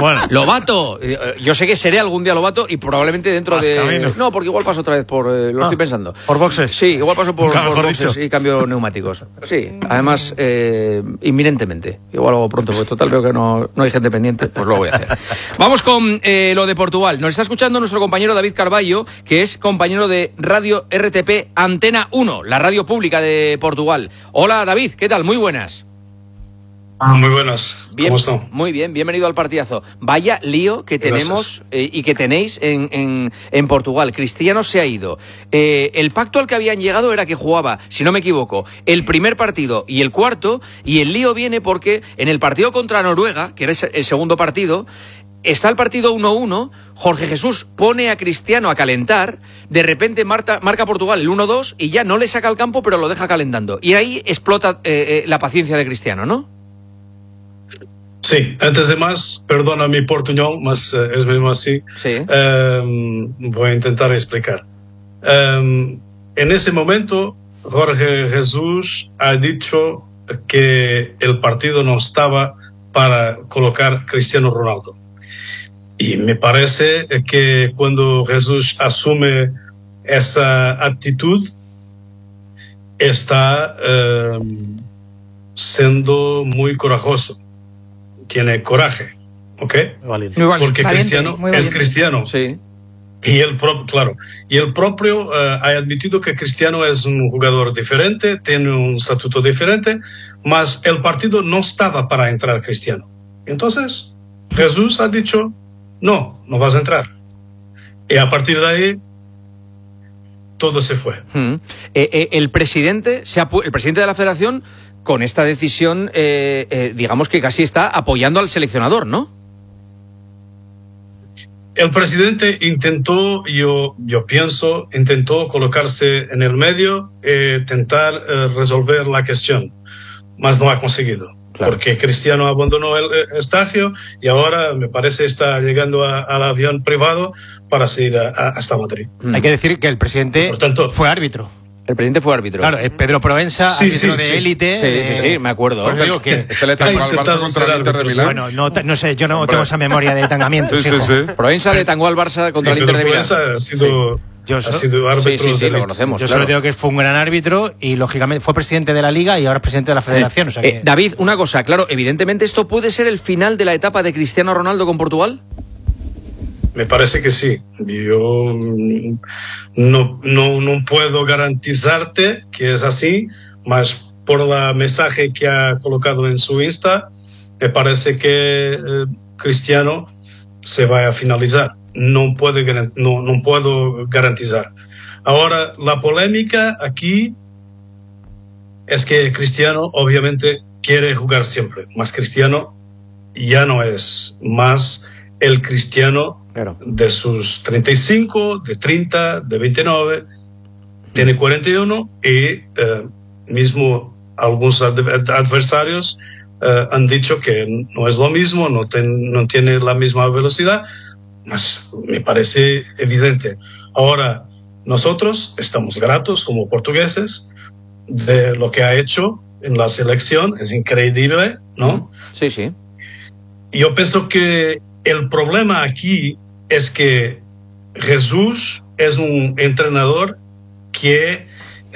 Bueno. Lobato. Yo sé que seré algún día Lobato y probablemente dentro de... Caminos. No, porque igual paso otra vez por... lo estoy pensando. ¿Por boxes? Sí, igual paso por boxes dicho. y cambio neumáticos. Sí, además, inminentemente. Igual hago pronto, porque total veo que no hay gente pendiente, pues lo voy a hacer. Vamos con lo de Portugal. Nos está escuchando nuestro compañero David Carballo, que es compañero de Radio RTP Antena 1, la radio pública de Portugal. Hola David, ¿qué tal? Muy buenas. Muy buenas. Bien, ¿Cómo están? muy bien, bienvenido al partidazo. Vaya lío que tenemos y que tenéis en Portugal. Cristiano se ha ido. El pacto al que habían llegado era que jugaba, si no me equivoco, el primer partido y el cuarto, y el lío viene porque en el partido contra Noruega, que era el segundo partido, está el partido 1-1, Jorge Jesús pone a Cristiano a calentar, de repente marca Portugal el 1-2 y ya no le saca al campo, pero lo deja calentando. Y ahí explota la paciencia de Cristiano, ¿no? Sí, antes de más, perdona mi portuñol, mas es mismo así. Sí. Voy a intentar explicar. En ese momento, Jorge Jesús ha dicho que el partido no estaba para colocar Cristiano Ronaldo. Y me parece que cuando Jesús asume esa actitud, está siendo muy corajoso. Tiene coraje, ¿ok? Valiente. Muy valiente. Porque Cristiano es cristiano. Sí. Y el propio ha admitido que Cristiano es un jugador diferente, tiene un estatuto diferente, mas el partido no estaba para entrar Cristiano. Entonces, Jesús ha dicho, no vas a entrar. Y a partir de ahí, todo se fue. El presidente de la federación, con esta decisión, digamos que casi está apoyando al seleccionador, ¿no? El presidente intentó, yo pienso, colocarse en el medio e intentar resolver la cuestión, mas no ha conseguido. Claro. Porque Cristiano abandonó el estadio y ahora me parece está llegando al avión privado para ir hasta Madrid. Hay que decir que el presidente fue árbitro. El presidente fue árbitro. Claro, es Pedro Provenza, árbitro de élite. Sí, me acuerdo. Pues digo que le tangó al Barça contra el Inter de Milán. Bueno, no sé, yo no tengo esa memoria de tangamiento. Sí. Provenza le tangó al Barça contra el Inter de Milán. Provenza ha sido árbitro. Sí, lo conocemos. Yo solo digo que fue un gran árbitro y, lógicamente, fue presidente de la Liga y ahora es presidente de la Federación. O sea que... David, una cosa, claro, evidentemente esto puede ser el final de la etapa de Cristiano Ronaldo con Portugal. Me parece que sí. Yo no puedo garantizarte que es así, mas por el mensaje que ha colocado en su Insta, me parece que Cristiano se va a finalizar. No puedo garantizar. Ahora, la polémica aquí es que Cristiano obviamente quiere jugar siempre, mas Cristiano ya no es más el Cristiano de sus 35, de 30, de 29, tiene 41 y mismo algunos adversarios han dicho que no es lo mismo, no tiene la misma velocidad, mas me parece evidente. Ahora, nosotros estamos gratos como portugueses de lo que ha hecho en la selección, es increíble, ¿no? Sí. Yo pienso que el problema aquí es que Jesús es un entrenador que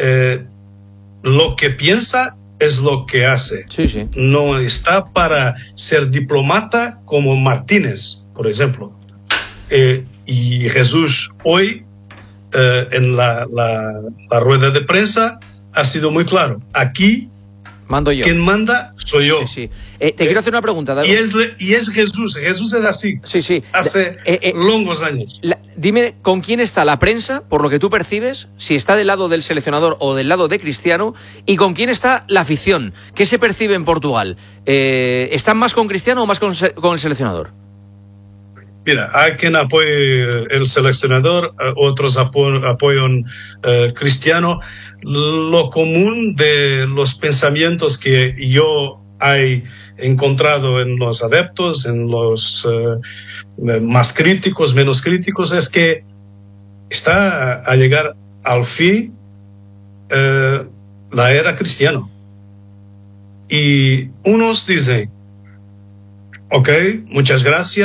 lo que piensa es lo que hace. Sí. No está para ser diplomata como Martínez, por ejemplo. Y Jesús hoy, en la rueda de prensa, ha sido muy claro. Aquí, mando yo. quien manda soy yo. Sí. Te quiero hacer una pregunta, David. Y es Jesús. Jesús es así. Sí. Hace longos años. Dime, ¿con quién está la prensa, por lo que tú percibes, si está del lado del seleccionador o del lado de Cristiano, y con quién está la afición? ¿Qué se percibe en Portugal? ¿Están más con Cristiano o más con el seleccionador? Mira, hay quien apoye el seleccionador, otros apoyan Cristiano. Lo común de los pensamientos que yo he encontrado en los adeptos, en los más críticos, menos críticos, es que está a llegar al fin la era Cristiano. Y unos dicen, ok, muchas gracias.